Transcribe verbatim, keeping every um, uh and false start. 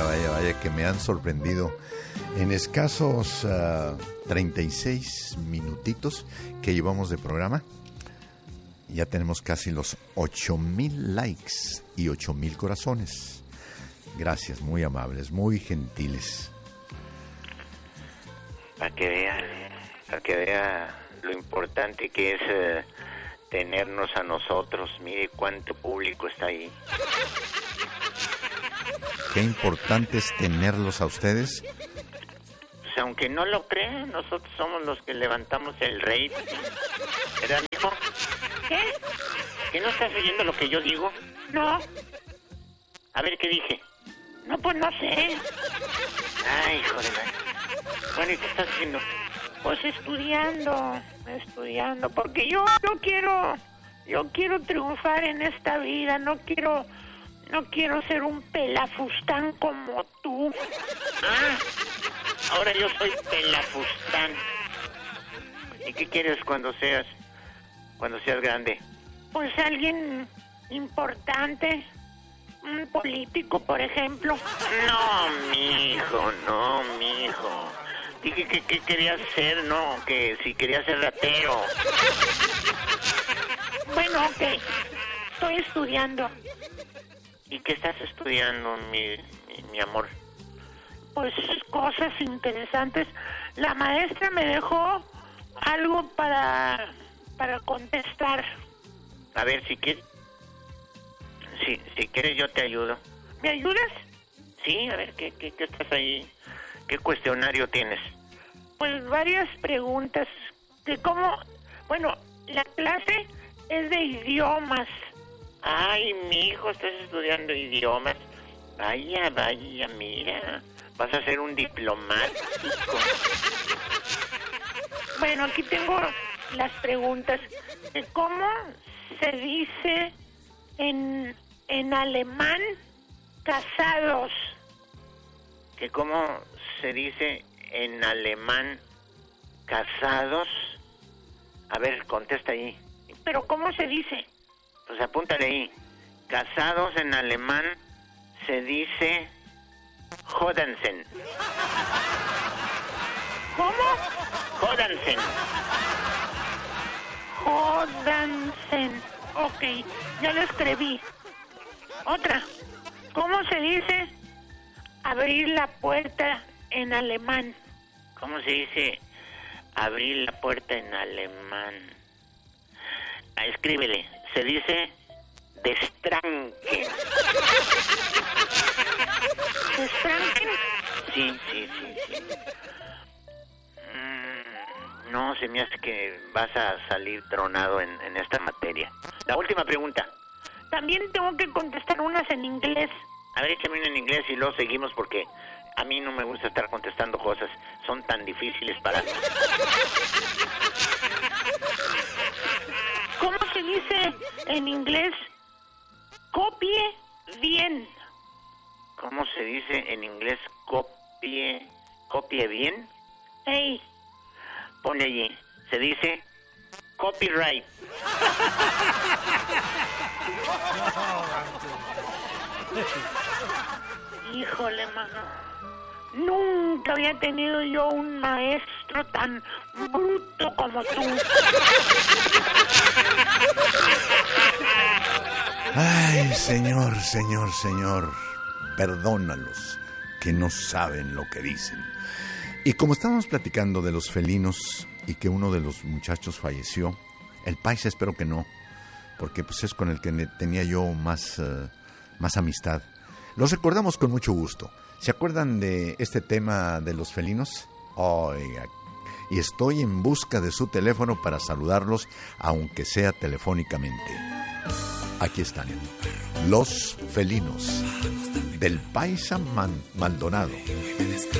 vaya, vaya, que me han sorprendido en escasos uh, treinta y seis minutitos que llevamos de programa. Ya tenemos casi los ocho mil likes y ocho mil corazones. Gracias, muy amables, muy gentiles. Para que vea, para que vea lo importante que es eh, tenernos a nosotros. Mire cuánto público está ahí. Qué importante es tenerlos a ustedes. Pues aunque no lo crean, nosotros somos los que levantamos el rey. ¿Verdad, mijo? ¿Qué? ¿Que no estás oyendo lo que yo digo? No. A ver, ¿qué dije? No, pues no sé. Ay, hijo de la... Bueno, ¿y qué estás haciendo? Pues estudiando, estudiando, porque yo no quiero, yo quiero triunfar en esta vida, no quiero, no quiero ser un pelafustán como tú. Ah, ahora yo soy pelafustán. ¿Y qué quieres cuando seas, cuando seas grande? Pues alguien importante, un político, por ejemplo. No, mijo, no, mijo. Dije que, que querías ser, no, que si querías ser ratero. Bueno, ok, estoy estudiando. ¿Y qué estás estudiando, mi, mi, mi amor? Pues cosas interesantes. La maestra me dejó algo para, para contestar. A ver, si quieres, si, si quieres yo te ayudo. ¿Me ayudas? Sí, a ver, ¿qué, qué, qué estás ahí? ¿Qué cuestionario tienes? Pues varias preguntas. De cómo... Bueno, la clase es de idiomas. Ay, mi hijo, estás estudiando idiomas. Vaya, vaya, mira. Vas a ser un diplomático. Bueno, aquí tengo las preguntas. De cómo se dice en, en alemán casados. ¿Que cómo se dice en alemán casados? A ver, contesta ahí. ¿Pero cómo se dice? Pues apúntale ahí. Casados en alemán se dice Jodansen. ¿Cómo? Jodansen. Jodansen. Ok, ya lo escribí. Otra. ¿Cómo se dice abrir la puerta en alemán? ¿Cómo se dice abrir la puerta en alemán? Ah, escríbele. Se dice destranken. ¿Destranken? Sí, sí, sí, sí. Mm, no, se me hace que vas a salir tronado en, en esta materia. La última pregunta. También tengo que contestar unas en inglés. A ver, échame una en inglés y luego seguimos porque a mí no me gusta estar contestando cosas. Son tan difíciles para mí. ¿Cómo se dice en inglés? Copie bien. ¿Cómo se dice en inglés copie, copie bien? Hey. Ponle allí. Se dice copyright. Híjole, mano. Nunca había tenido yo un maestro tan bruto como tú. Ay, señor, señor, señor, perdónalos, que no saben lo que dicen. Y como estábamos platicando de los felinos y que uno de los muchachos falleció, el paisa espero que no, porque pues es con el que tenía yo más, uh, más amistad. Los recordamos con mucho gusto. ¿Se acuerdan de este tema de los felinos? Oiga, y estoy en busca de su teléfono para saludarlos, aunque sea telefónicamente. Aquí están, los felinos del paisa Man- Maldonado.